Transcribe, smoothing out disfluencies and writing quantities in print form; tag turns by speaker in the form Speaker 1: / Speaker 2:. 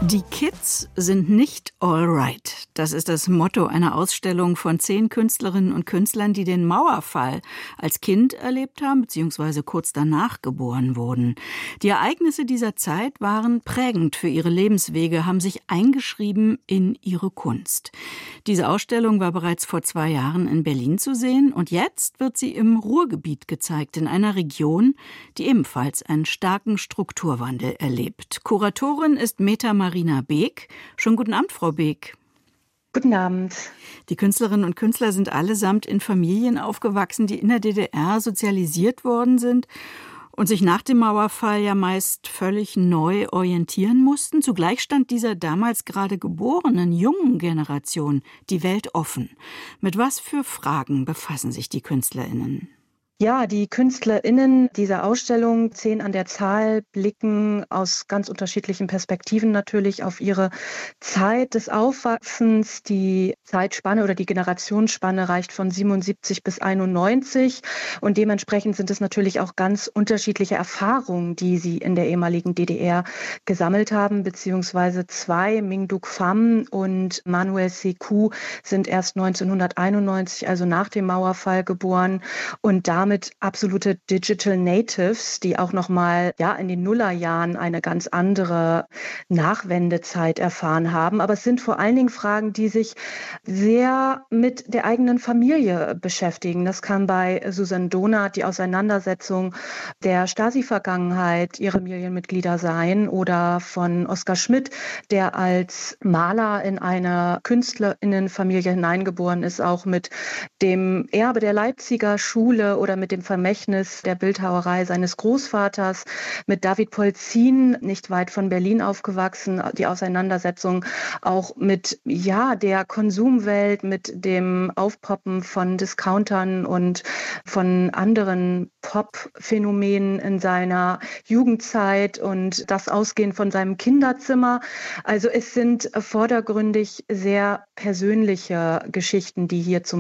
Speaker 1: Die Kids sind nicht all right. Das ist das Motto einer Ausstellung von 10 Künstlerinnen und Künstlern, die den Mauerfall als Kind erlebt haben bzw. kurz danach geboren wurden. Die Ereignisse dieser Zeit waren prägend für ihre Lebenswege, haben sich eingeschrieben in ihre Kunst. Diese Ausstellung war bereits vor 2 Jahren in Berlin zu sehen und jetzt wird sie im Ruhrgebiet gezeigt, in einer Region, die ebenfalls einen starken Strukturwandel erlebt. Kuratorin ist Meta Marina Beek. Schönen guten Abend, Frau Beek.
Speaker 2: Guten Abend.
Speaker 1: Die Künstlerinnen und Künstler sind allesamt in Familien aufgewachsen, die in der DDR sozialisiert worden sind und sich nach dem Mauerfall ja meist völlig neu orientieren mussten. Zugleich stand dieser damals gerade geborenen jungen Generation die Welt offen. Mit was für Fragen befassen sich die KünstlerInnen?
Speaker 2: Ja, die KünstlerInnen dieser Ausstellung, 10 an der Zahl, blicken aus ganz unterschiedlichen Perspektiven natürlich auf ihre Zeit des Aufwachsens. Die Zeitspanne oder die Generationsspanne reicht von 77 bis 91 und dementsprechend sind es natürlich auch ganz unterschiedliche Erfahrungen, die sie in der ehemaligen DDR gesammelt haben, beziehungsweise 2, Minh Duc Pham und Manuel Sekou, sind erst 1991, also nach dem Mauerfall, geboren und damit absolute Digital Natives, die auch nochmal in den Nullerjahren eine ganz andere Nachwendezeit erfahren haben. Aber es sind vor allen Dingen Fragen, die sich sehr mit der eigenen Familie beschäftigen. Das kann bei Susan Donath die Auseinandersetzung der Stasi-Vergangenheit ihrer Familienmitglieder sein oder von Oskar Schmidt, der als Maler in eine KünstlerInnenfamilie hineingeboren ist, auch mit dem Erbe der Leipziger Schule oder mit dem Vermächtnis der Bildhauerei seines Großvaters, mit David Polzin, nicht weit von Berlin aufgewachsen, die Auseinandersetzung auch mit der Konsumwelt, mit dem Aufpoppen von Discountern und von anderen Pop-Phänomenen in seiner Jugendzeit und das Ausgehen von seinem Kinderzimmer. Also es sind vordergründig sehr persönliche Geschichten, die hier zum